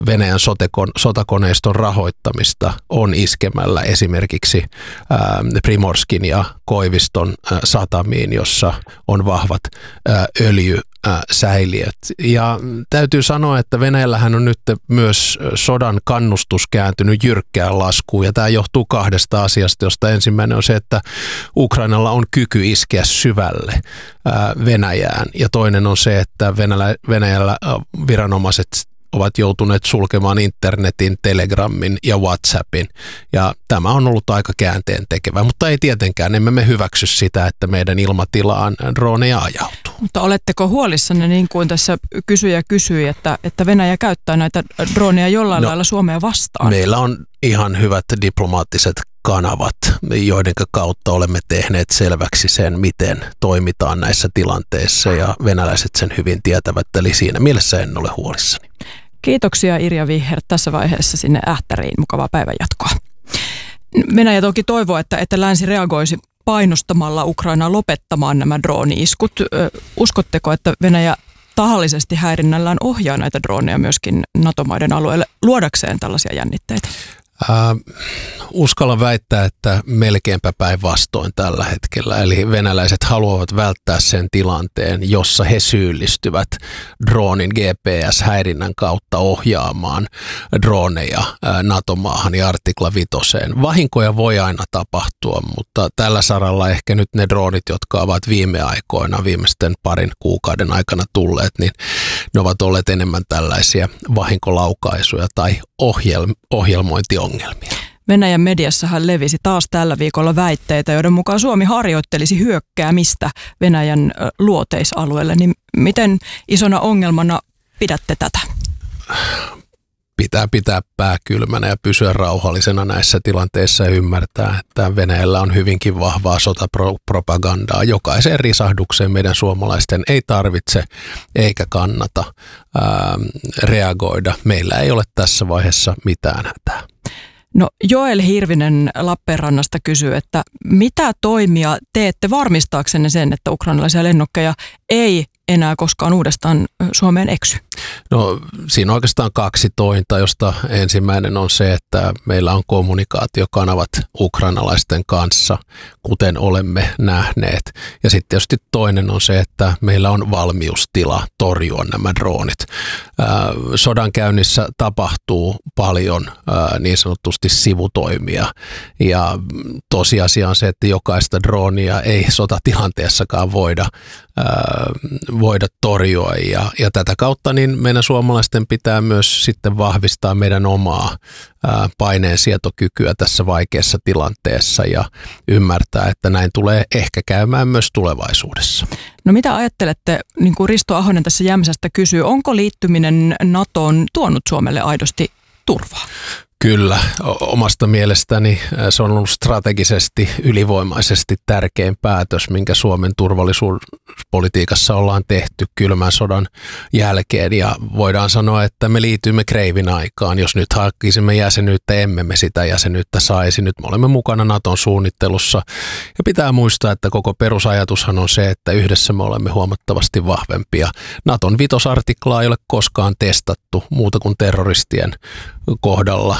Venäjän sotakoneiston rahoittamista on iskemällä esimerkiksi Primorskin ja Koiviston satamiin, jossa on vahvat öljysäiliöt. Ja täytyy sanoa, että Venäjällähän on nyt myös sodan kannustus kääntynyt jyrkkään laskuun, ja tämä johtuu kahdesta asiasta, josta ensimmäinen on se, että Ukrainalla on kyky iskeä syvälle Venäjään, ja toinen on se, että Venäjällä viranomaiset ovat joutuneet sulkemaan internetin, Telegramin ja WhatsAppin. Ja tämä on ollut aika käänteen tekevä, mutta ei tietenkään, emme me hyväksy sitä, että meidän ilmatilaan droneja ajautuu. Mutta oletteko huolissanne, niin kuin tässä kysyjä kysyi, että Venäjä käyttää näitä droneja jollain lailla Suomea vastaan? Meillä on ihan hyvät diplomaattiset kanavat, joiden kautta olemme tehneet selväksi sen, miten toimitaan näissä tilanteissa, ja venäläiset sen hyvin tietävät, eli siinä mielessä en ole huolissani. Kiitoksia Irja Viher tässä vaiheessa sinne Ähtäriin. Mukavaa päivänjatkoa. Venäjä toki toivoo, että länsi reagoisi painostamalla Ukrainaa lopettamaan nämä drooni-iskut. Uskotteko, että Venäjä tahallisesti häirinnällään ohjaa näitä droneja myöskin NATO-maiden alueelle luodakseen tällaisia jännitteitä? Uskallan väittää, että melkeinpä päinvastoin tällä hetkellä. Eli venäläiset haluavat välttää sen tilanteen, jossa he syyllistyvät droonin GPS-häirinnän kautta ohjaamaan droneja NATO-maahan ja artikla 5. Vahinkoja voi aina tapahtua, mutta tällä saralla ehkä nyt ne droonit, jotka ovat viime aikoina, viimeisten parin kuukauden aikana tulleet, niin ne ovat olleet enemmän tällaisia vahinkolaukaisuja tai ohjelmointiongelmia. Venäjän mediassahan levisi taas tällä viikolla väitteitä, joiden mukaan Suomi harjoittelisi hyökkäämistä Venäjän luoteisalueelle. Niin miten isona ongelmana pidätte tätä? Pitää pää kylmänä ja pysyä rauhallisena näissä tilanteissa ja ymmärtää, että Venäjällä on hyvinkin vahvaa sotapropagandaa. Jokaiseen risahdukseen meidän suomalaisten ei tarvitse eikä kannata reagoida. Meillä ei ole tässä vaiheessa mitään hätää. No Joel Hirvinen Lappeenrannasta kysyy, että mitä toimia teette varmistaaksenne sen, että ukrainalaisia lennokkeja ei enää koskaan uudestaan Suomeen eksy? No siinä on oikeastaan kaksi tointa, josta ensimmäinen on se, että meillä on kommunikaatiokanavat ukrainalaisten kanssa, kuten olemme nähneet. Ja sitten tietysti toinen on se, että meillä on valmiustila torjua nämä droonit. Sodankäynnissä tapahtuu paljon niin sanotusti sivutoimia, ja tosiasia on se, että jokaista droonia ei sotatilanteessakaan voida torjua, ja tätä kautta niin meidän suomalaisten pitää myös sitten vahvistaa meidän omaa paineensietokykyä tässä vaikeassa tilanteessa ja ymmärtää, että näin tulee ehkä käymään myös tulevaisuudessa. No mitä ajattelette, niin kuin Risto Ahonen tässä Jämsästä kysyy, onko liittyminen NATOon tuonut Suomelle aidosti turvaa? Kyllä, omasta mielestäni se on ollut strategisesti ylivoimaisesti tärkein päätös, minkä Suomen turvallisuuspolitiikassa ollaan tehty kylmän sodan jälkeen, ja voidaan sanoa, että me liityimme kreivin aikaan. Jos nyt hakisimme jäsenyyttä, emme me sitä jäsenyyttä saisi. Nyt me olemme mukana NATOn suunnittelussa, ja pitää muistaa, että koko perusajatushan on se, että yhdessä me olemme huomattavasti vahvempia. NATOn 5. artiklaa ei ole koskaan testattu muuta kuin terroristien kohdalla,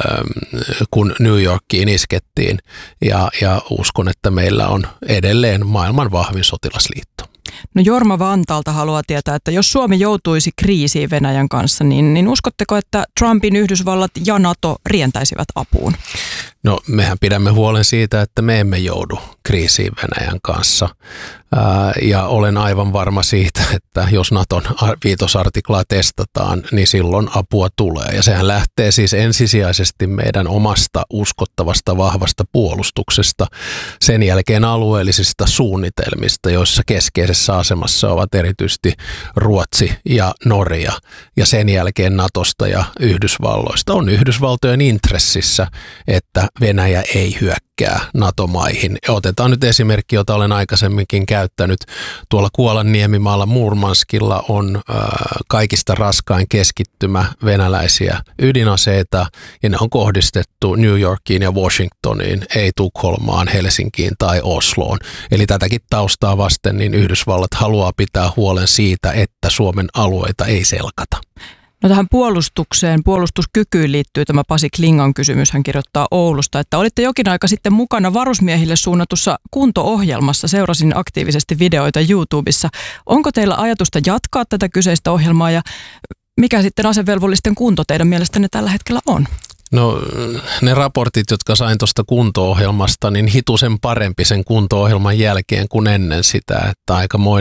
kun New Yorkiin iskettiin, ja uskon, että meillä on edelleen maailman vahvin sotilasliitto. No Jorma Vantaalta haluaa tietää, että jos Suomi joutuisi kriisiin Venäjän kanssa, niin uskotteko, että Trumpin Yhdysvallat ja NATO rientäisivät apuun? No mehän pidämme huolen siitä, että me emme joudu kriisiin Venäjän kanssa, ja olen aivan varma siitä, että jos NATOn 5. artiklaa testataan, niin silloin apua tulee, ja sehän lähtee siis ensisijaisesti meidän omasta uskottavasta vahvasta puolustuksesta, sen jälkeen alueellisista suunnitelmista, joissa keskeisessä asemassa ovat erityisesti Ruotsi ja Norja, ja sen jälkeen NATOsta ja Yhdysvalloista. On Yhdysvaltojen intressissä, että Venäjä ei hyökkää NATO-maihin. Otetaan nyt esimerkki, jota olen aikaisemminkin käyttänyt. Tuolla Kuolan niemimaalla Murmanskilla on kaikista raskain keskittymä venäläisiä ydinaseita, ja ne on kohdistettu New Yorkiin ja Washingtoniin, ei Tukholmaan, Helsinkiin tai Osloon. Eli tätäkin taustaa vasten niin Yhdysvallat haluaa pitää huolen siitä, että Suomen alueita ei selkata. No tähän puolustukseen, puolustuskykyyn liittyy tämä Pasi Klingan kysymys. Hän kirjoittaa Oulusta, että olitte jokin aika sitten mukana varusmiehille suunnatussa kunto-ohjelmassa. Seurasin aktiivisesti videoita YouTubessa. Onko teillä ajatusta jatkaa tätä kyseistä ohjelmaa ja mikä sitten asevelvollisten kunto teidän mielestänne tällä hetkellä on? No ne raportit, jotka sain tuosta kunto-ohjelmasta, niin hitusen parempi sen kunto-ohjelman jälkeen kuin ennen sitä, että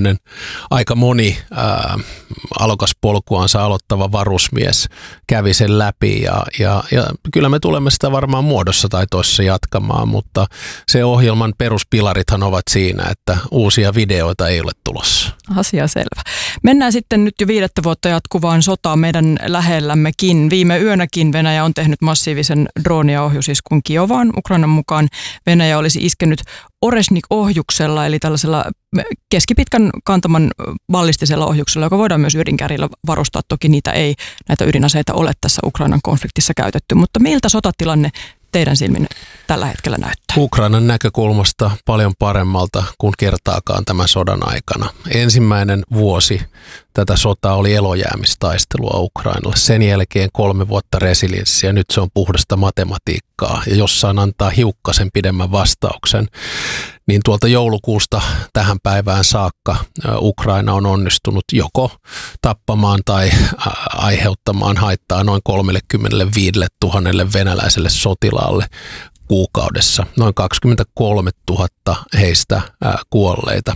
aika moni alokaspolkuansa aloittava varusmies kävi sen läpi ja kyllä me tulemme sitä varmaan muodossa tai toisessa jatkamaan, mutta se ohjelman peruspilarithan ovat siinä, että uusia videoita ei ole tulossa. Asia selvä. Mennään sitten nyt jo 5. vuotta jatkuvaan sotaan meidän lähellämmekin. Viime yönäkin Venäjä on tehnyt massiivisen drooni- ja ohjusiskun Kiovaan. Ukrainan mukaan Venäjä olisi iskenyt Oresnik-ohjuksella, eli tällaisella keskipitkän kantaman ballistisella ohjuksella, joka voidaan myös ydinkärjillä varustaa. Toki näitä ydinaseita ole tässä Ukrainan konfliktissa käytetty, mutta miltä sotatilanne teidän silmin tällä hetkellä näyttää? Ukrainan näkökulmasta paljon paremmalta kuin kertaakaan tämän sodan aikana. Ensimmäinen vuosi tätä sotaa oli elojäämistaistelua Ukrainalle. Sen jälkeen 3 vuotta resilienssiä, nyt se on puhdasta matematiikkaa. Ja jos saan antaa hiukkasen pidemmän vastauksen, niin tuolta joulukuusta tähän päivään saakka Ukraina on onnistunut joko tappamaan tai aiheuttamaan haittaa noin 35 000 venäläiselle sotilaalle kuukaudessa. Noin 23 000 heistä kuolleita.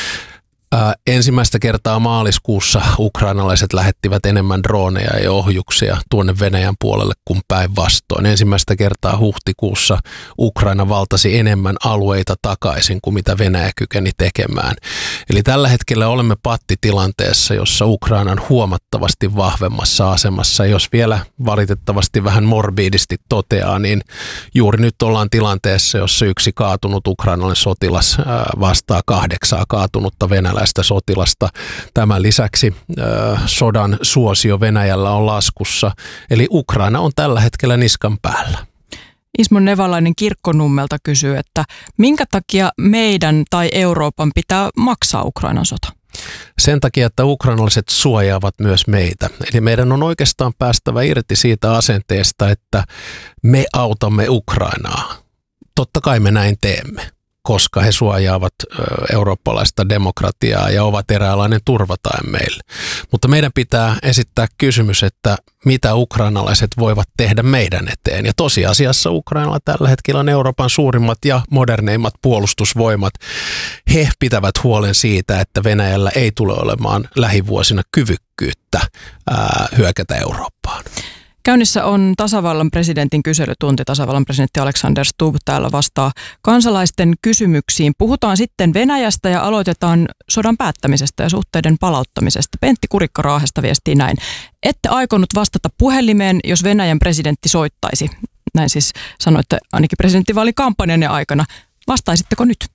Ensimmäistä kertaa maaliskuussa ukrainalaiset lähettivät enemmän droneja ja ohjuksia tuonne Venäjän puolelle kuin päinvastoin. Ensimmäistä kertaa huhtikuussa Ukraina valtasi enemmän alueita takaisin kuin mitä Venäjä kykeni tekemään. Eli tällä hetkellä olemme pattitilanteessa, jossa Ukraina on huomattavasti vahvemmassa asemassa. Jos vielä valitettavasti vähän morbiidisti toteaa, niin juuri nyt ollaan tilanteessa, jossa yksi kaatunut ukrainalainen sotilas vastaa 8 kaatunutta venäläistä sotilasta. Tämän lisäksi sodan suosio Venäjällä on laskussa, eli Ukraina on tällä hetkellä niskan päällä. Ismo Nevalainen Kirkkonummelta kysyy, että minkä takia meidän tai Euroopan pitää maksaa Ukrainan sota? Sen takia, että ukrainalaiset suojaavat myös meitä. Eli meidän on oikeastaan päästävä irti siitä asenteesta, että me autamme Ukrainaa. Totta kai me näin teemme, koska he suojaavat eurooppalaista demokratiaa ja ovat eräänlainen turvatae meille. Mutta meidän pitää esittää kysymys, että mitä ukrainalaiset voivat tehdä meidän eteen. Ja tosiasiassa Ukrainalla tällä hetkellä on Euroopan suurimmat ja moderneimmat puolustusvoimat. He pitävät huolen siitä, että Venäjällä ei tule olemaan lähivuosina kyvykkyyttä hyökätä Eurooppaan. Käynnissä on tasavallan presidentin kyselytunti. Tasavallan presidentti Alexander Stubb täällä vastaa kansalaisten kysymyksiin. Puhutaan sitten Venäjästä ja aloitetaan sodan päättämisestä ja suhteiden palauttamisesta. Pentti Kurikka Raahesta viestii näin. Ette aikonut vastata puhelimeen, jos Venäjän presidentti soittaisi. Näin siis sanoitte ainakin presidenttivaalikampanjanne aikana. Vastaisitteko nyt?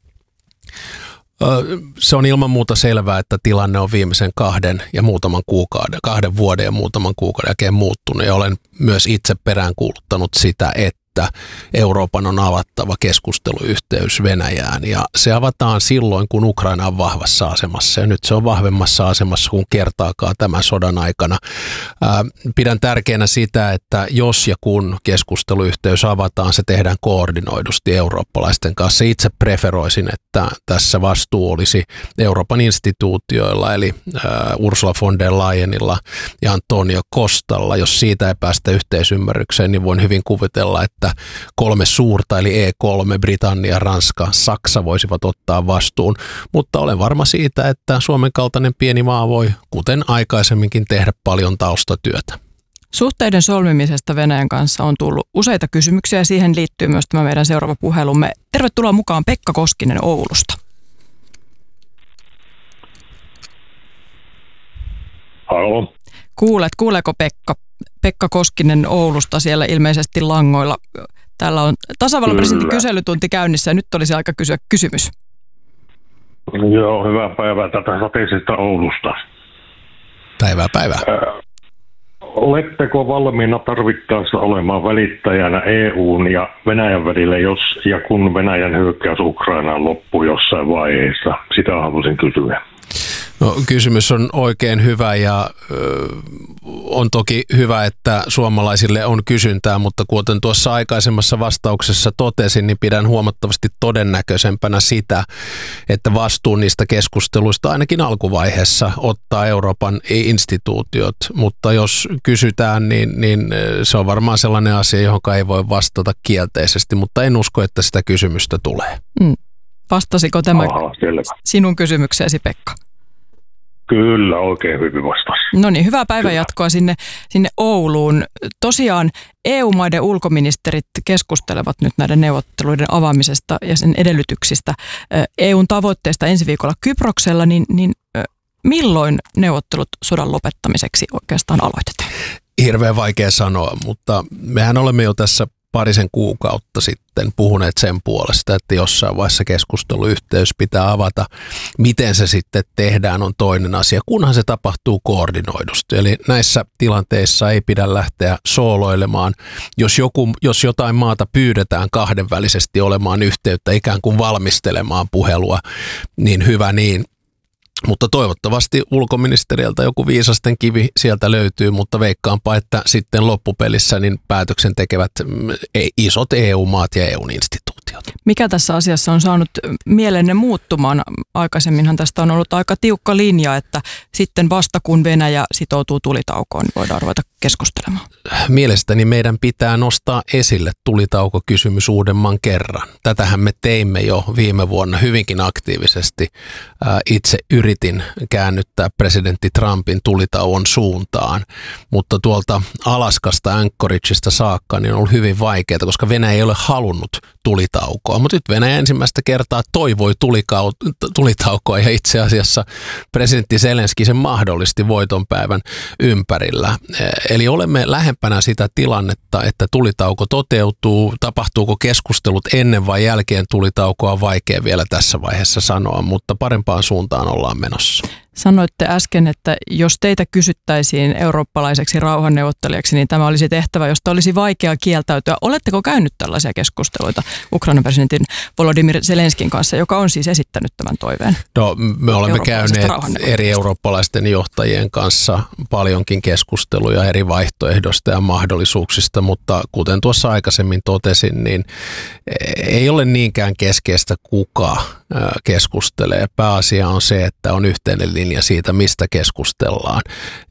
Se on ilman muuta selvää, että tilanne on viimeisen 2 vuoden ja muutaman kuukauden jälkeen muuttunut. Ja olen myös itse peräänkuuluttanut sitä, että Euroopan on avattava keskusteluyhteys Venäjään. Ja se avataan silloin, kun Ukraina on vahvassa asemassa. Ja nyt se on vahvemmassa asemassa kuin kertaakaan tämän sodan aikana. Pidän tärkeänä sitä, että jos ja kun keskusteluyhteys avataan, se tehdään koordinoidusti eurooppalaisten kanssa. Itse preferoisin, että tässä vastuu olisi Euroopan instituutioilla, eli Ursula von der Leyenilla ja Antonio Costalla. Jos siitä ei päästä yhteisymmärrykseen, niin voin hyvin kuvitella, että 3 suurta, eli E3, Britannia, Ranska, Saksa voisivat ottaa vastuun, mutta olen varma siitä, että Suomen kaltainen pieni maa voi, kuten aikaisemminkin, tehdä paljon taustatyötä. Suhteiden solmimisesta Venäjän kanssa on tullut useita kysymyksiä ja siihen liittyy myös tämä meidän seuraava puhelumme. Tervetuloa mukaan Pekka Koskinen Oulusta. Halo. Kuuleeko Pekka? Pekka Koskinen Oulusta siellä ilmeisesti langoilla. Täällä on tasavallan presidentin kyselytunti käynnissä ja nyt olisi aika kysyä kysymys. Joo, hyvää päivää tätä sateisesta Oulusta. Päivää. Oletteko valmiina tarvittaessa olemaan välittäjänä EUn ja Venäjän välillä, jos ja kun Venäjän hyökkäys Ukrainaan loppuu jossain vaiheessa? Sitä haluaisin kysyä. No, kysymys on oikein hyvä ja on toki hyvä, että suomalaisille on kysyntää, mutta kuten tuossa aikaisemmassa vastauksessa totesin, niin pidän huomattavasti todennäköisempänä sitä, että vastuun niistä keskusteluista ainakin alkuvaiheessa ottaa Euroopan instituutiot, mutta jos kysytään, niin se on varmaan sellainen asia, johon ei voi vastata kielteisesti, mutta en usko, että sitä kysymystä tulee. Vastasiko tämä sinun kysymykseesi, Pekka? Kyllä, oikein hyvin vastasi. No niin, hyvää päivänjatkoa sinne Ouluun. Tosiaan EU-maiden ulkoministerit keskustelevat nyt näiden neuvotteluiden avaamisesta ja sen edellytyksistä EUn tavoitteesta ensi viikolla Kyproksella, niin milloin neuvottelut sodan lopettamiseksi oikeastaan aloitetaan? Hirveän vaikea sanoa, mutta mehän olemme jo tässä parisen kuukautta sitten puhuneet sen puolesta, että jossain vaiheessa keskusteluyhteys pitää avata. Miten se sitten tehdään on toinen asia, kunhan se tapahtuu koordinoidusti. Eli näissä tilanteissa ei pidä lähteä sooloilemaan. Jos jotain maata pyydetään kahdenvälisesti olemaan yhteyttä, ikään kuin valmistelemaan puhelua, niin hyvä niin. Mutta toivottavasti ulkoministeriöltä joku viisasten kivi sieltä löytyy, mutta veikkaanpa, että sitten loppupelissä niin päätöksen tekevät isot EU-maat ja EU-instituutiot. Mikä tässä asiassa on saanut mielenne muuttumaan? Aikaisemminhan tästä on ollut aika tiukka linja, että sitten vasta kun Venäjä sitoutuu tulitaukoon, niin voidaan ruveta keskustelemaan. Mielestäni meidän pitää nostaa esille tulitaukokysymys uudemman kerran. Tätähän me teimme jo viime vuonna hyvinkin aktiivisesti. Itse yritin käännyttää presidentti Trumpin tulitauon suuntaan, mutta tuolta Alaskasta, Anchorageista saakka niin on ollut hyvin vaikeaa, koska Venäjä ei ole halunnut tulitaukoa. Mutta nyt Venäjä ensimmäistä kertaa toivoi tulitaukoa ja itse asiassa presidentti Zelenski sen mahdollisti voitonpäivän ympärillä. Eli olemme lähempänä sitä tilannetta, että tulitauko toteutuu. Tapahtuuko keskustelut ennen vai jälkeen tulitaukoa on vaikea vielä tässä vaiheessa sanoa, mutta parempaan suuntaan ollaan menossa. Sanoitte äsken, että jos teitä kysyttäisiin eurooppalaiseksi rauhanneuvottelijaksi, niin tämä olisi tehtävä, josta olisi vaikea kieltäytyä. Oletteko käynyt tällaisia keskusteluita Ukrainan presidentin Volodymyr Zelenskin kanssa, joka on siis esittänyt tämän toiveen? No, me olemme käyneet eri eurooppalaisten johtajien kanssa paljonkin keskusteluja eri vaihtoehdoista ja mahdollisuuksista, mutta kuten tuossa aikaisemmin totesin, niin ei ole niinkään keskeistä kuka keskustelee. Pääasia on se, että on yhteinen linja siitä, mistä keskustellaan.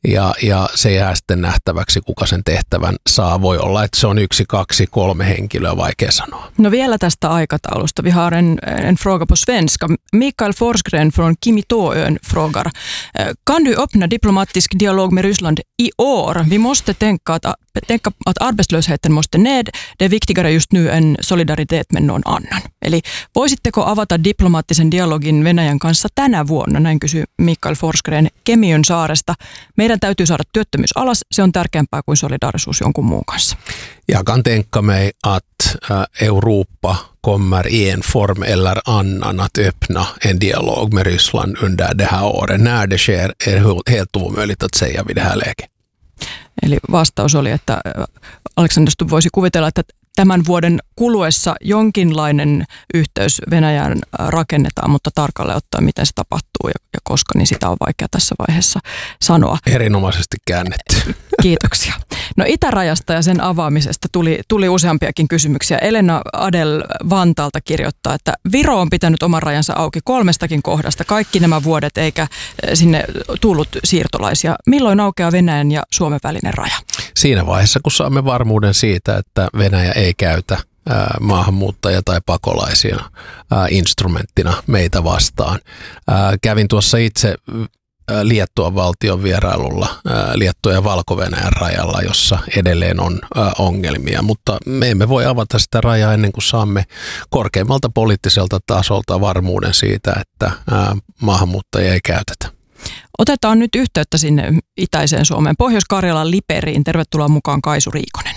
Ja se jää sitten nähtäväksi, kuka sen tehtävän saa. Voi olla, että se on 1, 2, 3 henkilöä, vaikea sanoa. No vielä tästä aikataulusta. Vi har en fråga på svenska. Mikael Forsgren från Kimitoön frågar. Kan du öppna diplomatisk dialog med Ryssland i år? Vi måste tänka att arbetslösheten måste ned. Det är viktigare just nu än solidaritet med någon annan. Eli voisitteko avata diplomaattisen dialogin Venäjän kanssa tänä vuonna? Näin kysyy Mikael Forsgren Kemiön saaresta. Meidän täytyy saada työttömyys alas. Se on tärkeämpää kuin solidaarisuus jonkun muun kanssa. Jag kan tänka mig att Europa kommer i en form eller annan att öppna en dialog med Ryssland under det här året. När det sker är helt omöjligt att säga vid det här läget. Eli vastaus oli, että Alexander Stubb voisi kuvitella, että tämän vuoden kuluessa jonkinlainen yhteys Venäjään rakennetaan, mutta tarkalleen ottaen, miten se tapahtuu ja koska, niin sitä on vaikea tässä vaiheessa sanoa. Erinomaisesti käännetty. Kiitoksia. No itärajasta ja sen avaamisesta tuli useampiakin kysymyksiä. Elena Adel Vantaalta kirjoittaa, että Viro on pitänyt oman rajansa auki 3 kohdasta kaikki nämä vuodet, eikä sinne tullut siirtolaisia. Milloin aukeaa Venäjän ja Suomen välinen raja? Siinä vaiheessa, kun saamme varmuuden siitä, että Venäjä ei käytä maahanmuuttajia tai pakolaisia instrumenttina meitä vastaan. Kävin tuossa itse Liettuan valtion vierailulla Liettuan ja Valko-Venäjän rajalla, jossa edelleen on ongelmia, mutta me emme voi avata sitä rajaa ennen kuin saamme korkeimmalta poliittiselta tasolta varmuuden siitä, että maahanmuuttajia ei käytetä. Otetaan nyt yhteyttä sinne itäiseen Suomeen, Pohjois-Karjalan Liperiin. Tervetuloa mukaan Kaisu Riikonen.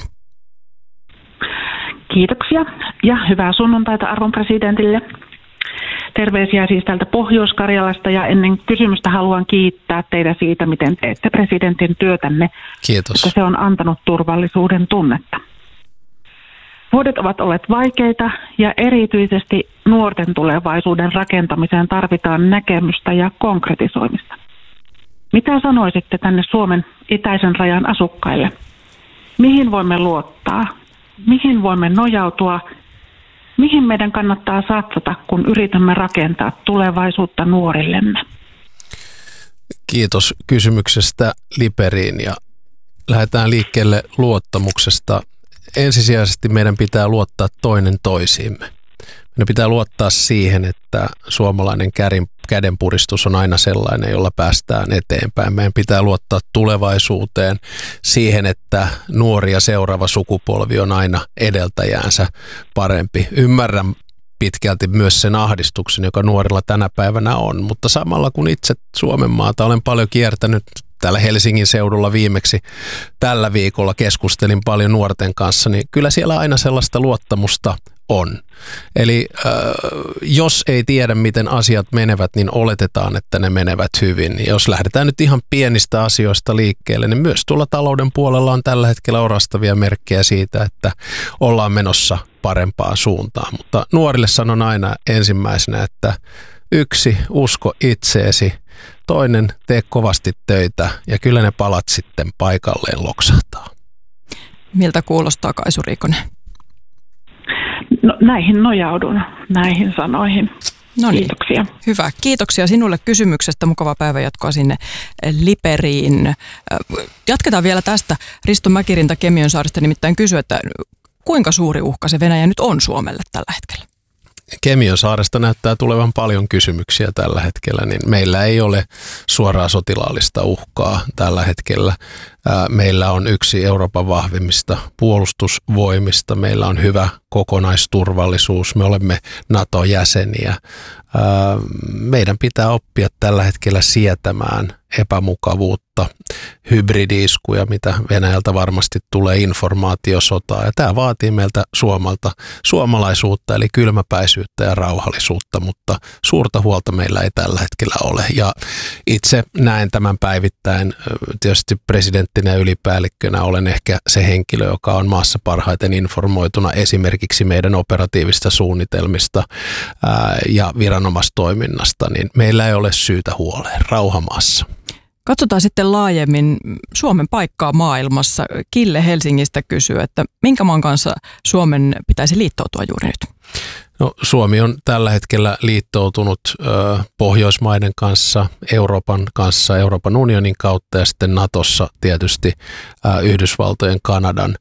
Kiitoksia ja hyvää sunnuntaita arvon presidentille. Terveisiä siis täältä Pohjois-Karjalasta ja ennen kysymystä haluan kiittää teitä siitä, miten teette presidentin työtänne. Kiitos. Että se on antanut turvallisuuden tunnetta. Vuodet ovat olleet vaikeita ja erityisesti nuorten tulevaisuuden rakentamiseen tarvitaan näkemystä ja konkretisoimista. Mitä sanoisitte tänne Suomen itäisen rajan asukkaille? Mihin voimme luottaa? Mihin voimme nojautua? Mihin meidän kannattaa satsata, kun yritämme rakentaa tulevaisuutta nuorillemme? Kiitos kysymyksestä, Liperiin, ja lähdetään liikkeelle luottamuksesta. Ensisijaisesti meidän pitää luottaa toinen toisiimme. Meidän pitää luottaa siihen, että suomalainen kädenpuristus on aina sellainen, jolla päästään eteenpäin. Meidän pitää luottaa tulevaisuuteen, siihen, että nuori ja seuraava sukupolvi on aina edeltäjäänsä parempi. Ymmärrän pitkälti myös sen ahdistuksen, joka nuorilla tänä päivänä on, mutta samalla kun itse Suomen maata olen paljon kiertänyt, täällä Helsingin seudulla viimeksi tällä viikolla keskustelin paljon nuorten kanssa, niin kyllä siellä aina sellaista luottamusta on. Eli jos ei tiedä, miten asiat menevät, niin oletetaan, että ne menevät hyvin. Ja jos lähdetään nyt ihan pienistä asioista liikkeelle, niin myös tuolla talouden puolella on tällä hetkellä orastavia merkkejä siitä, että ollaan menossa parempaan suuntaan. Mutta nuorille sanon aina ensimmäisenä, että 1, usko itseesi, 2, tee kovasti töitä ja kyllä ne palat sitten paikalleen loksahtaa. Miltä kuulostaa, Kaisu Riikonen? No, näihin nojaudun, näihin sanoihin. No niin, kiitoksia. Hyvä. Kiitoksia sinulle kysymyksestä. Mukavaa päivänjatkoa sinne Liperiin. Jatketaan vielä tästä. Risto Mäkirinta Kemiönsaaresta nimittäin kysyy, että kuinka suuri uhka se Venäjä nyt on Suomelle tällä hetkellä? Kemiönsaaresta näyttää tulevan paljon kysymyksiä tällä hetkellä, niin meillä ei ole suoraa sotilaallista uhkaa tällä hetkellä. Meillä on yksi Euroopan vahvimmista puolustusvoimista, meillä on hyvä kokonaisturvallisuus, me olemme NATO-jäseniä. Meidän pitää oppia tällä hetkellä sietämään epämukavuutta, hybridi-iskuja, mitä Venäjältä varmasti tulee, informaatiosotaa. Ja tämä vaatii meiltä suomalaisuutta, eli kylmäpäisyyttä ja rauhallisuutta, mutta suurta huolta meillä ei tällä hetkellä ole. Ja itse näen tämän päivittäin, tietysti presidenttinä ja ylipäällikkönä olen ehkä se henkilö, joka on maassa parhaiten informoituna esimerkiksi meidän operatiivista suunnitelmista ja viranomaistoiminnasta, niin meillä ei ole syytä huoleen rauhamaassa. Katsotaan sitten laajemmin Suomen paikkaa maailmassa. Kille Helsingistä kysyy, että minkä maan kanssa Suomen pitäisi liittoutua juuri nyt? No, Suomi on tällä hetkellä liittoutunut Pohjoismaiden kanssa, Euroopan unionin kautta ja sitten Natossa tietysti Yhdysvaltojen, Kanadan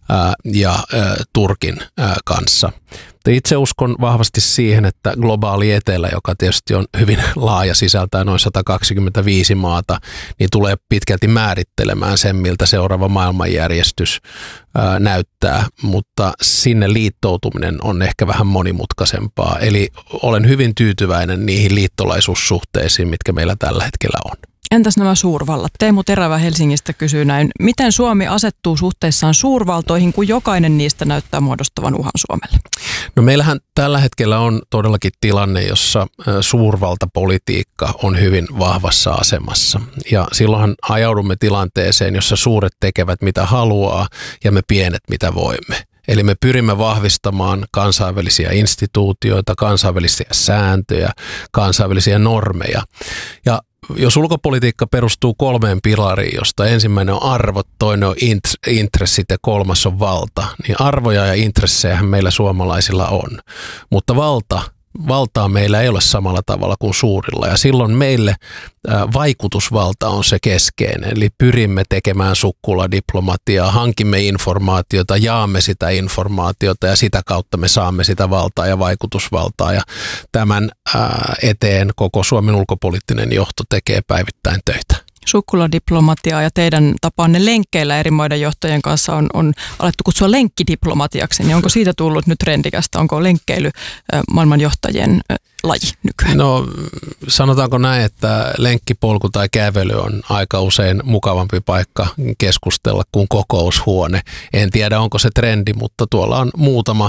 ja Turkin kanssa. Itse uskon vahvasti siihen, että globaali etelä, joka tietysti on hyvin laaja, sisältää noin 125 maata, niin tulee pitkälti määrittelemään sen, miltä seuraava maailmanjärjestys näyttää, mutta sinne liittoutuminen on ehkä vähän monimutkaisempaa. Eli olen hyvin tyytyväinen niihin liittolaisuussuhteisiin, mitkä meillä tällä hetkellä on. Entäs nämä suurvallat? Teemu Terävä Helsingistä kysyy näin. Miten Suomi asettuu suhteessaan suurvaltoihin, kun jokainen niistä näyttää muodostavan uhan Suomelle? No meillähän tällä hetkellä on todellakin tilanne, jossa suurvaltapolitiikka on hyvin vahvassa asemassa. Ja silloinhan ajaudumme tilanteeseen, jossa suuret tekevät mitä haluaa ja me pienet mitä voimme. Eli me pyrimme vahvistamaan kansainvälisiä instituutioita, kansainvälisiä sääntöjä, kansainvälisiä normeja. Ja jos ulkopolitiikka perustuu 3 pilariin, josta ensimmäinen on arvot, toinen on intressit ja 3 on valta, niin arvoja ja intressejähän meillä suomalaisilla on. Mutta valtaa meillä ei ole samalla tavalla kuin suurilla ja silloin meille vaikutusvalta on se keskeinen. Eli pyrimme tekemään sukkuladiplomatiaa, hankimme informaatiota, jaamme sitä informaatiota ja sitä kautta me saamme sitä valtaa ja vaikutusvaltaa. Ja tämän eteen koko Suomen ulkopoliittinen johto tekee päivittäin töitä. Sukkuladiplomatiaa ja teidän tapanne lenkkeillä eri maiden johtajien kanssa on alettu kutsua lenkkidiplomatiaksi, niin onko siitä tullut nyt trendikästä? Onko lenkkeily maailmanjohtajien laji nykyään? No sanotaanko näin, että lenkkipolku tai kävely on aika usein mukavampi paikka keskustella kuin kokoushuone. En tiedä onko se trendi, mutta tuolla on muutama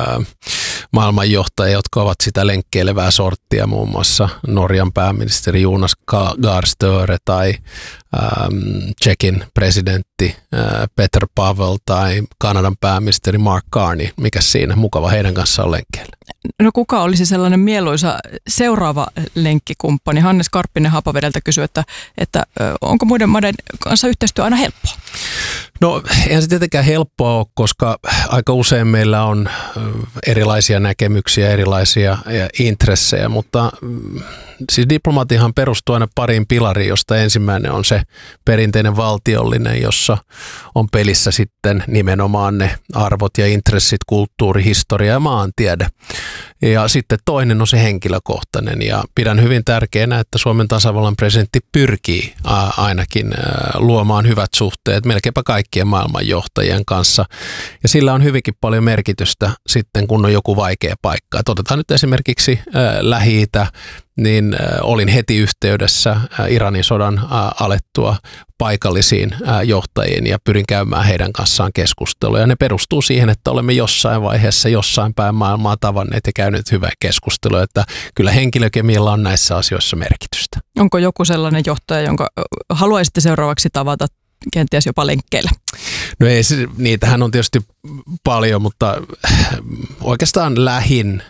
maailmanjohtaja, jotka ovat sitä lenkkeilevää sorttia, muun muassa Norjan pääministeri Jonas Gahr Støre tai Tšekin presidentti Petr Pavel tai Kanadan pääministeri Mark Carney. Mikäs siinä? Mukava heidän kanssaan lenkkeillä. No kuka olisi sellainen mieluisa seuraava lenkkikumppani? Hannes Karppinen Haapavedeltä kysyy, että onko muiden maiden kanssa yhteistyö aina helppoa? No eihän se tietenkään helppoa ole, koska aika usein meillä on erilaisia näkemyksiä, erilaisia intressejä, mutta siis diplomatiahan perustuu aina pariin pilariin, josta ensimmäinen on se perinteinen valtiollinen, jossa on pelissä sitten nimenomaan ne arvot ja intressit, kulttuuri, historia ja maantiede. Ja sitten toinen on se henkilökohtainen ja pidän hyvin tärkeänä, että Suomen tasavallan presidentti pyrkii ainakin luomaan hyvät suhteet melkeinpä kaikkien maailmanjohtajien kanssa. Ja sillä on hyvinkin paljon merkitystä sitten, kun on joku vaikea paikka. Et otetaan nyt esimerkiksi Lähi-Itä, niin olin heti yhteydessä Iranin sodan alettua paikallisiin johtajiin ja pyrin käymään heidän kanssaan keskustelua. Ja ne perustuu siihen, että olemme jossain vaiheessa, jossain päin maailmaa tavanneet ja käyneet hyvää keskustelua, että kyllä henkilökemialla on näissä asioissa merkitystä. Onko joku sellainen johtaja, jonka haluaisitte seuraavaksi tavata kenties jopa lenkkeillä? No ei, niitähän on tietysti paljon, mutta oikeastaan lähin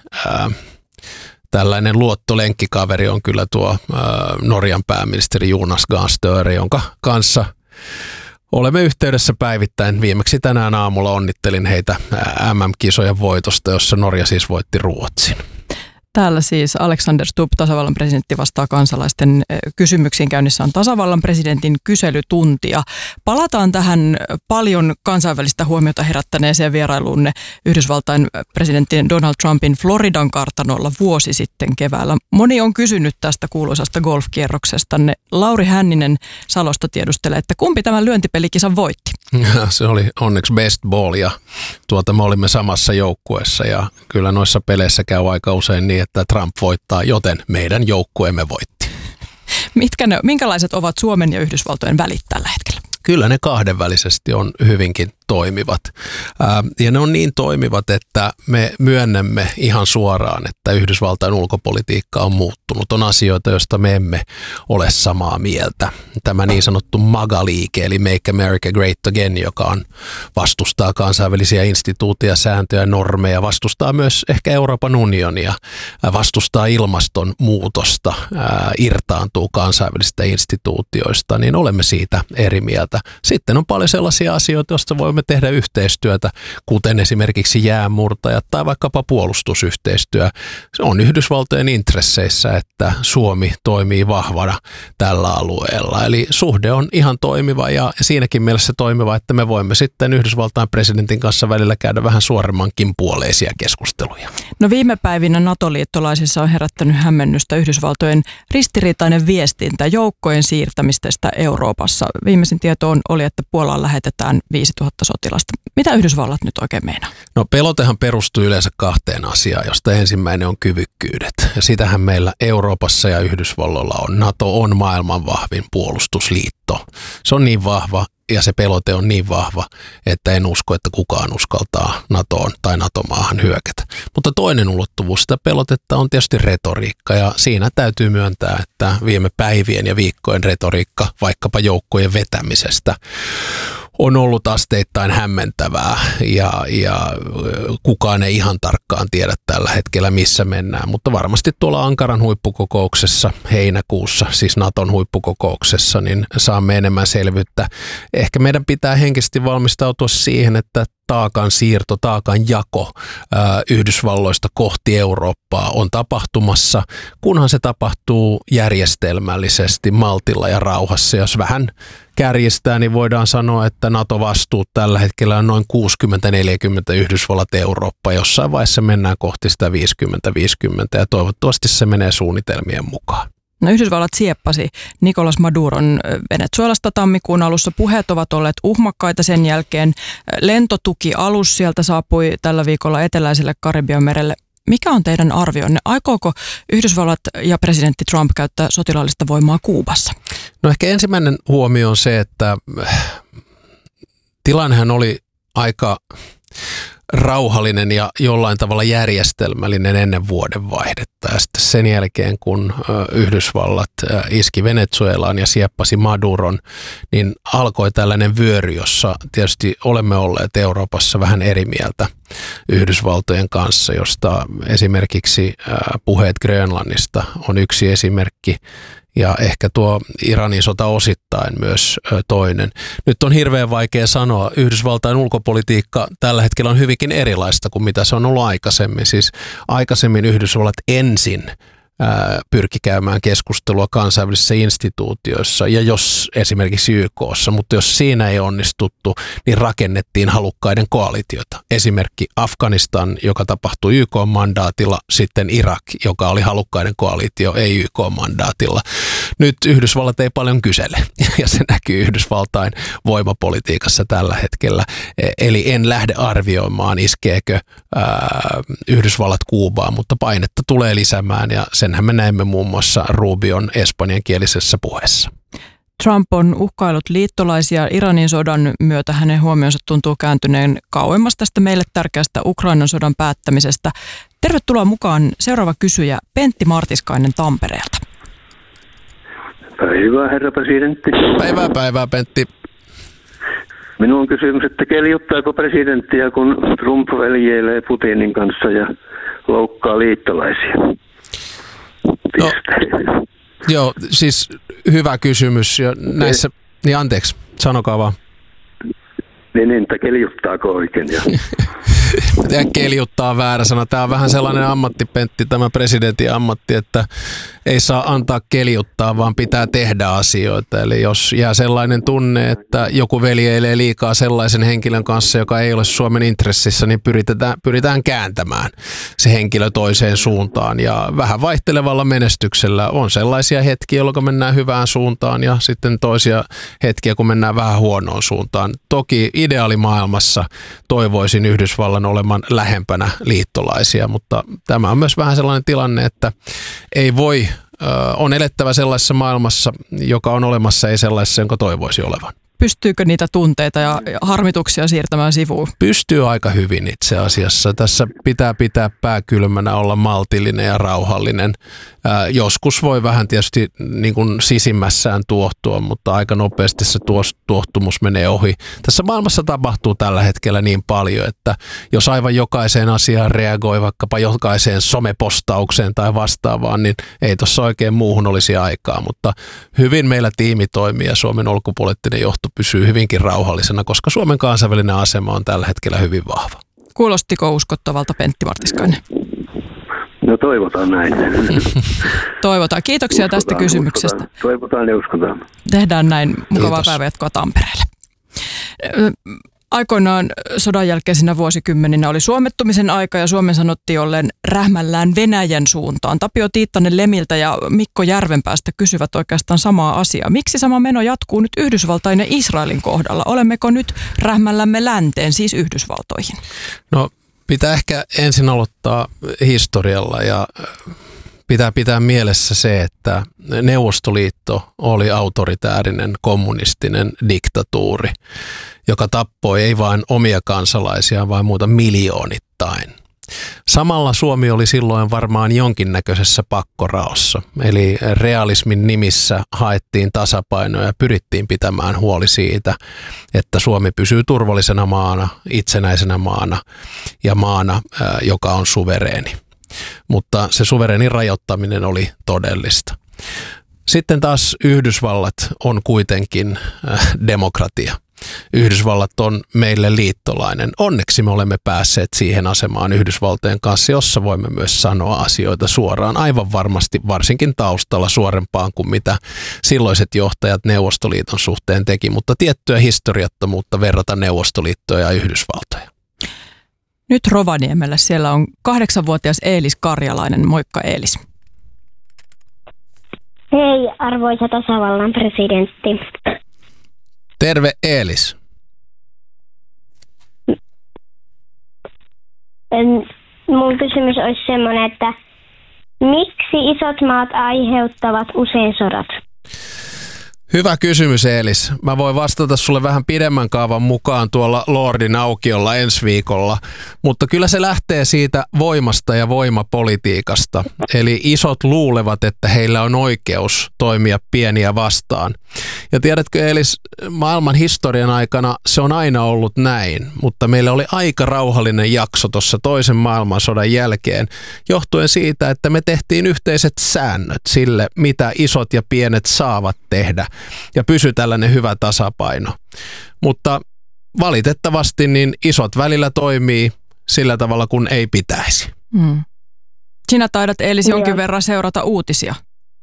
tällainen luottolenkkikaveri on kyllä tuo Norjan pääministeri Jonas Gahr Støre, jonka kanssa olemme yhteydessä päivittäin. Viimeksi tänään aamulla onnittelin heitä MM-kisojen voitosta, jossa Norja siis voitti Ruotsin. Täällä siis Alexander Stubb, tasavallan presidentti, vastaa kansalaisten kysymyksiin. Käynnissä on tasavallan presidentin kyselytuntia. Palataan tähän paljon kansainvälistä huomiota herättäneeseen vierailuunne Yhdysvaltain presidentin Donald Trumpin Floridan kartanolla vuosi sitten keväällä. Moni on kysynyt tästä kuuluisasta golfkierroksestanne. Lauri Hänninen Salosta tiedustelee, että kumpi tämän lyöntipelikisan voitti? Se oli onneksi best ball ja me olimme samassa joukkueessa ja kyllä noissa peleissä käy aika usein niin, että Trump voittaa, joten meidän joukkueemme voitti. Minkälaiset ovat Suomen ja Yhdysvaltojen välit tällä hetkellä? Kyllä ne kahdenvälisesti on hyvinkin toimivat. Ja ne on niin toimivat, että me myönnämme ihan suoraan, että Yhdysvaltain ulkopolitiikka on muuttunut. On asioita, joista me emme ole samaa mieltä. Tämä niin sanottu MAGA-liike, eli Make America Great Again, joka vastustaa kansainvälisiä instituutioita, sääntöjä, normeja, vastustaa myös ehkä Euroopan unionia, vastustaa ilmastonmuutosta, irtaantuu kansainvälisistä instituutioista, niin olemme siitä eri mieltä. Sitten on paljon sellaisia asioita, joista voimme tehdä yhteistyötä, kuten esimerkiksi jäänmurtajat tai vaikkapa puolustusyhteistyö. Se on Yhdysvaltojen intresseissä, että Suomi toimii vahvana tällä alueella. Eli suhde on ihan toimiva ja siinäkin mielessä toimiva, että me voimme sitten Yhdysvaltain presidentin kanssa välillä käydä vähän suoremmankin puoleisia keskusteluja. No viime päivinä NATO-liittolaisissa on herättänyt hämmennystä Yhdysvaltojen ristiriitainen viestintä joukkojen siirtämisestä Euroopassa. Viimeisin tieto oli, että Puolaan lähetetään 5000 sotilasta. Mitä Yhdysvallat nyt oikein meinaa? No pelotehan perustuu yleensä kahteen asiaan, josta ensimmäinen on kyvykkyydet. Ja sitähän meillä Euroopassa ja Yhdysvalloilla on. NATO on maailman vahvin puolustusliitto. Se on niin vahva ja se pelote on niin vahva, että en usko, että kukaan uskaltaa NATOon tai NATO-maahan hyökätä. Mutta toinen ulottuvuus sitä pelotetta on tietysti retoriikka ja siinä täytyy myöntää, että viime päivien ja viikkojen retoriikka vaikkapa joukkojen vetämisestä on ollut asteittain hämmentävää ja kukaan ei ihan tarkkaan tiedä tällä hetkellä, missä mennään. Mutta varmasti tuolla Ankaran huippukokouksessa heinäkuussa, siis Naton huippukokouksessa, niin saamme enemmän selvyyttä. Ehkä meidän pitää henkisesti valmistautua siihen, että taakan siirto, taakan jako Yhdysvalloista kohti Eurooppaa on tapahtumassa, kunhan se tapahtuu järjestelmällisesti, maltilla ja rauhassa. Jos vähän kärjistää, niin voidaan sanoa, että NATO-vastuut tällä hetkellä on noin 60-40 Yhdysvallat Eurooppa. Jossain vaiheessa mennään kohti sitä 50-50 ja toivottavasti se menee suunnitelmien mukaan. No Yhdysvallat sieppasi Nicolas Maduron Venezuelasta tammikuun alussa. Puheet ovat olleet uhmakkaita sen jälkeen. Lentotukialus sieltä saapui tällä viikolla eteläiselle Karibian merelle. Mikä on teidän arvionne? Aikooko Yhdysvallat ja presidentti Trump käyttää sotilaallista voimaa Kuubassa? No ehkä ensimmäinen huomio on se, että tilannehan oli aika rauhallinen ja jollain tavalla järjestelmällinen ennen vuodenvaihdetta. Ja sitten sen jälkeen, kun Yhdysvallat iski Venezuelaan ja sieppasi Maduron, niin alkoi tällainen vyöry, jossa tietysti olemme olleet Euroopassa vähän eri mieltä Yhdysvaltojen kanssa, josta esimerkiksi puheet Grönlannista on yksi esimerkki. Ja ehkä tuo Iranin sota osittain myös toinen. Nyt on hirveän vaikea sanoa. Yhdysvaltain ulkopolitiikka tällä hetkellä on hyvinkin erilaista kuin mitä se on ollut aikaisemmin. Siis aikaisemmin Yhdysvallat ensin pyrki käymään keskustelua kansainvälisissä instituutioissa ja jos esimerkiksi YK:ssa, mutta jos siinä ei onnistuttu, niin rakennettiin halukkaiden koalitiota. Esimerkki Afganistan, joka tapahtui YK-mandaatilla, sitten Irak, joka oli halukkaiden koalitio, ei YK-mandaatilla. Nyt Yhdysvallat ei paljon kysele ja se näkyy Yhdysvaltain voimapolitiikassa tällä hetkellä. Eli en lähde arvioimaan, iskeekö Yhdysvallat Kuubaan, mutta painetta tulee lisäämään ja senhän me näemme muun muassa Rubion espanjankielisessä puheessa. Trump on uhkaillut liittolaisia Iranin sodan myötä. Hänen huomionsa tuntuu kääntyneen kauemmas tästä meille tärkeästä Ukrainan sodan päättämisestä. Tervetuloa mukaan seuraava kysyjä Pentti Martiskainen Tampereelta. Päivää, herra presidentti. Päivää, Pentti. Minun on kysymys, että keljuttaako presidenttiä, kun Trump veljeilee Putinin kanssa ja loukkaa liittolaisia? No, joo, siis hyvä kysymys. Ja näissä, niin anteeksi, sanokaa vaan. Niin, että keljuttaako oikein? Ja keljuttaa on väärä sana. Tämä on vähän sellainen ammatti, Pentti, tämä presidentin ammatti, että ei saa antaa keljuttaa, vaan pitää tehdä asioita. Eli jos jää sellainen tunne, että joku veljeilee liikaa sellaisen henkilön kanssa, joka ei ole Suomen intressissä, niin pyritään kääntämään se henkilö toiseen suuntaan. Ja vähän vaihtelevalla menestyksellä on sellaisia hetkiä, jolloin mennään hyvään suuntaan ja sitten toisia hetkiä, kun mennään vähän huonoon suuntaan. Toki ideaalimaailmassa toivoisin Yhdysvallan olemaan lähempänä liittolaisia, mutta tämä on myös vähän sellainen tilanne, että ei voi, on elettävä sellaisessa maailmassa, joka on olemassa, ei sellaisessa, jonka toivoisi olevan. Pystyykö niitä tunteita ja harmituksia siirtämään sivuun? Pystyy aika hyvin itse asiassa. Tässä pitää pää kylmänä, olla maltillinen ja rauhallinen. Joskus voi vähän tietysti niin kuin sisimmässään tuohtua, mutta aika nopeasti se tuohtumus menee ohi. Tässä maailmassa tapahtuu tällä hetkellä niin paljon, että jos aivan jokaiseen asiaan reagoi, vaikkapa jokaiseen somepostaukseen tai vastaavaan, niin ei tuossa oikein muuhun olisi aikaa. Mutta hyvin meillä tiimi toimii ja Suomen ulkopoliittinen johto pysyy hyvinkin rauhallisena, koska Suomen kansainvälinen asema on tällä hetkellä hyvin vahva. Kuulostiko uskottavalta, Pentti Martiskainen? No toivotaan näin. Toivotaan. Kiitoksia tästä kysymyksestä. Toivotaan ja uskotaan. Tehdään näin. Mukavaa Kiitos. päivänjatkoa Tampereelle. Aikoinaan sodan jälkeisinä vuosikymmeninä oli suomettumisen aika ja Suomen sanottiin ollen rähmällään Venäjän suuntaan. Tapio Tiittanen Lemiltä ja Mikko Järvenpäästä kysyvät oikeastaan samaa asiaa. Miksi sama meno jatkuu nyt Yhdysvaltain ja Israelin kohdalla? Olemmeko nyt rähmällämme länteen, siis Yhdysvaltoihin? No pitää ehkä ensin aloittaa historialla ja pitää mielessä se, että Neuvostoliitto oli autoritäärinen kommunistinen diktatuuri, joka tappoi ei vain omia kansalaisiaan, vaan muuta miljoonittain. Samalla Suomi oli silloin varmaan jonkinnäköisessä pakkoraossa, eli realismin nimissä haettiin tasapainoa ja pyrittiin pitämään huoli siitä, että Suomi pysyy turvallisena maana, itsenäisenä maana ja maana, joka on suvereeni. Mutta se suvereenin rajoittaminen oli todellista. Sitten taas Yhdysvallat on kuitenkin demokratia. Yhdysvallat on meille liittolainen. Onneksi me olemme päässeet siihen asemaan Yhdysvaltojen kanssa, jossa voimme myös sanoa asioita suoraan. Aivan varmasti varsinkin taustalla suorempaan kuin mitä silloiset johtajat Neuvostoliiton suhteen teki, mutta tiettyä historiattomuutta verrata Neuvostoliittoa ja Yhdysvaltoja. Nyt Rovaniemellä siellä on 8-vuotias Eelis Karjalainen. Moikka Eelis. Hei, arvoisa tasavallan presidentti. Terve Eelis. Mun kysymys olisi semmoinen, että miksi isot maat aiheuttavat usein sodat? Hyvä kysymys, Eelis. Mä voin vastata sulle vähän pidemmän kaavan mukaan tuolla Lordin aukiolla ensi viikolla, mutta kyllä se lähtee siitä voimasta ja voimapolitiikasta. Eli isot luulevat, että heillä on oikeus toimia pieniä vastaan. Ja tiedätkö, Eelis, maailman historian aikana se on aina ollut näin, mutta meillä oli aika rauhallinen jakso tuossa toisen maailmansodan jälkeen, johtuen siitä, että me tehtiin yhteiset säännöt sille, mitä isot ja pienet saavat tehdä. Ja pysy tällainen hyvä tasapaino. Mutta valitettavasti niin isot välillä toimii sillä tavalla, kun ei pitäisi. Sinä taidat, Eelis, jonkin verran seurata uutisia.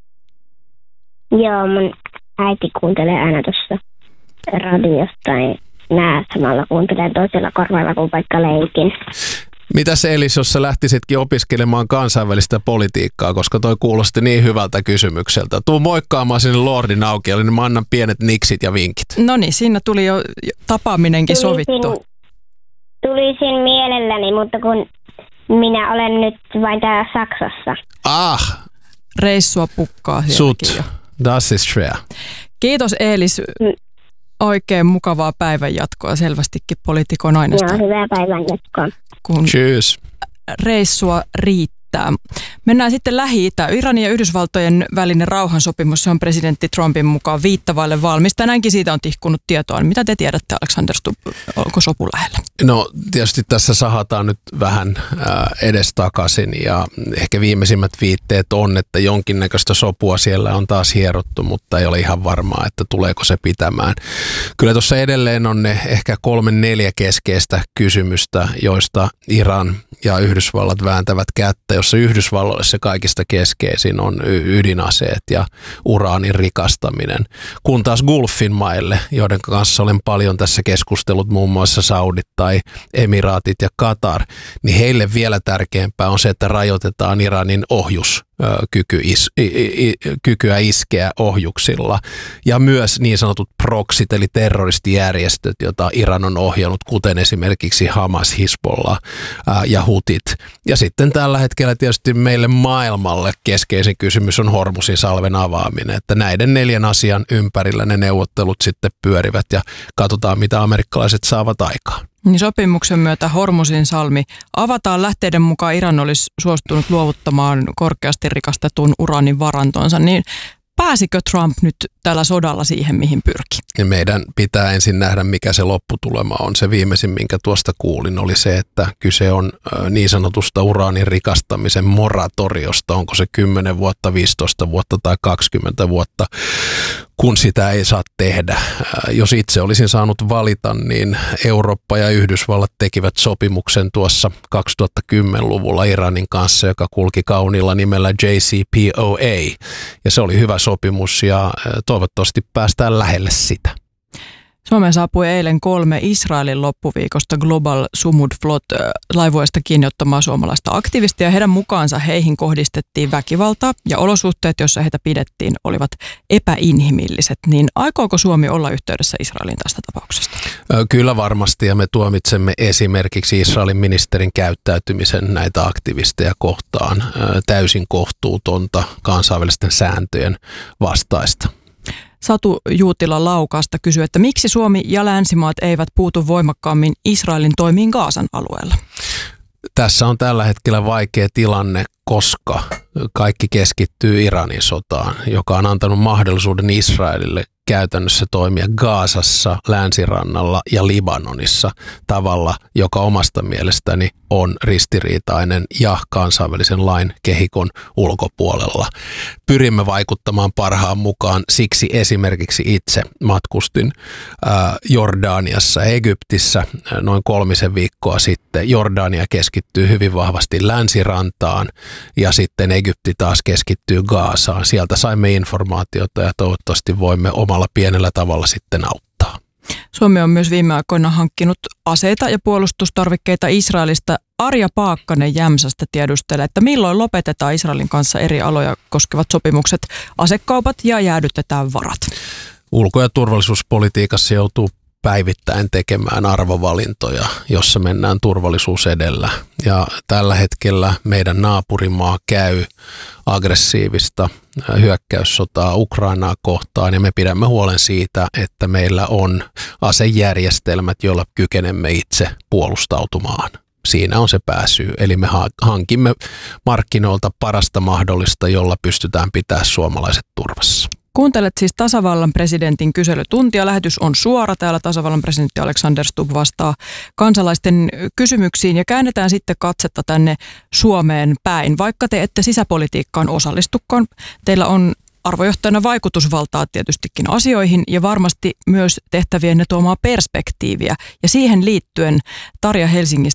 Joo, mun äiti kuuntelee aina tuossa radiosta, niin nää samalla kuuntelee toisella korvalla, kun vaikka leikin. Mitäs, Eelis, jos sä lähtisitkin opiskelemaan kansainvälistä politiikkaa, koska toi kuulosti niin hyvältä kysymykseltä. Tuu moikkaamaan sinne Lordin aukiolle, niin mä annan pienet niksit ja vinkit. No niin, siinä tuli jo tapaaminenkin sovittu. Tulisin mielelläni, mutta kun minä olen nyt vain täällä Saksassa. Reissua pukkaa sielläkin jo. Das ist schwer. Kiitos, Eelis. Oikein mukavaa päivänjatkoa, selvästikin poliitikon aineesta. Joo, hyvää päivänjatkoa. Cheers. Reissua riittää. Mennään sitten Lähi-Itään. Iranin ja Yhdysvaltojen välinen rauhansopimus on presidentti Trumpin mukaan viittavaille valmis. Tänäänkin siitä on tihkunut tietoa. Mitä te tiedätte, Alexander Stubb? Onko sopu lähellä? No tietysti tässä sahataan nyt vähän edestakaisin ja ehkä viimeisimmät viitteet on, että jonkinnäköistä sopua siellä on taas hierottu, mutta ei ole ihan varmaa, että tuleeko se pitämään. Kyllä tuossa edelleen on ne ehkä 3-4 keskeistä kysymystä, joista Iran ja Yhdysvallat vääntävät kättä, jossa Yhdysvalloille se kaikista keskeisin on ydinaseet ja uraanin rikastaminen. Kun taas Gulfin maille, joiden kanssa olen paljon tässä keskustellut, muun muassa Saudit tai Emiraatit ja Katar, niin heille vielä tärkeämpää on se, että rajoitetaan Iranin kykyä iskeä ohjuksilla. Ja myös niin sanotut proxit, eli terroristijärjestöt, joita Iran on ohjannut, kuten esimerkiksi Hamas, Hizbollah ja Hutit. Ja sitten tällä hetkellä tietysti meille maailmalle keskeisin kysymys on Hormuzin salven avaaminen, että näiden 4 asian ympärillä ne neuvottelut sitten pyörivät ja katsotaan, mitä amerikkalaiset saavat aikaan. Niin sopimuksen myötä Hormuzin salmi avataan. Lähteiden mukaan Iran olisi suostunut luovuttamaan korkeasti rikastetun uraanin varantonsa, niin pääsikö Trump nyt tällä sodalla siihen, mihin pyrki? Ja meidän pitää ensin nähdä, mikä se lopputulema on. Se viimeisin, minkä tuosta kuulin, oli se, että kyse on niin sanotusta uraanin rikastamisen moratoriosta. Onko se 10 vuotta, 15 vuotta tai 20 vuotta, kun sitä ei saa tehdä. Jos itse olisin saanut valita, niin Eurooppa ja Yhdysvallat tekivät sopimuksen tuossa 2010-luvulla Iranin kanssa, joka kulki kauniilla nimellä JCPOA. Ja se oli hyvä sopimus ja toivottavasti päästään lähelle sitä. Suomeen saapui eilen 3 Israelin loppuviikosta Global Sumud Flot laivueesta kiinni ottamaa suomalaista aktivistia. Heidän mukaansa heihin kohdistettiin väkivaltaa ja olosuhteet, joissa heitä pidettiin, olivat epäinhimilliset. Niin aikooko Suomi olla yhteydessä Israeliin tästä tapauksesta? Kyllä varmasti, ja me tuomitsemme esimerkiksi Israelin ministerin käyttäytymisen näitä aktivisteja kohtaan täysin kohtuutonta, kansainvälisten sääntöjen vastaista. Satu Juutila Laukaasta kysyy, että miksi Suomi ja länsimaat eivät puutu voimakkaammin Israelin toimiin Gazan alueella? Tässä on tällä hetkellä vaikea tilanne, koska kaikki keskittyy Iranin sotaan, joka on antanut mahdollisuuden Israelille käytännössä toimia Gazassa, Länsirannalla ja Libanonissa tavalla, joka omasta mielestäni on ristiriitainen ja kansainvälisen lain kehikon ulkopuolella. Pyrimme vaikuttamaan parhaan mukaan, siksi esimerkiksi itse matkustin Jordaniassa, Egyptissä noin 3 viikkoa sitten. Jordania keskittyy hyvin vahvasti Länsirantaan ja sitten Egypti taas keskittyy Gazaan. Sieltä saimme informaatiota ja toivottavasti voimme omalla pienellä tavalla sitten auttaa. Suomi on myös viime aikoina hankkinut aseita ja puolustustarvikkeita Israelista. Arja Paakkanen Jämsästä tiedustelee, että milloin lopetetaan Israelin kanssa eri aloja koskevat sopimukset, asekaupat ja jäädytetään varat. Ulko- ja turvallisuuspolitiikassa joutuu päivittäin tekemään arvovalintoja, jossa mennään turvallisuus edellä. Ja tällä hetkellä meidän naapurimaa käy aggressiivista hyökkäyssotaa Ukrainaa kohtaan ja me pidämme huolen siitä, että meillä on asejärjestelmät, joilla kykenemme itse puolustautumaan. Siinä on se pääsyy. Eli me hankimme markkinoilta parasta mahdollista, jolla pystytään pitämään suomalaiset turvassa. Kuuntelet siis tasavallan presidentin kyselytuntia. Lähetys on suora. Täällä tasavallan presidentti Alexander Stubb vastaa kansalaisten kysymyksiin ja käännetään sitten katsetta tänne Suomeen päin. Vaikka te ette sisäpolitiikkaan osallistukaan, teillä on arvojohtajana vaikutusvaltaa tietystikin asioihin ja varmasti myös tehtävienne tuomaa perspektiiviä. Ja siihen liittyen Tarja Helsingistä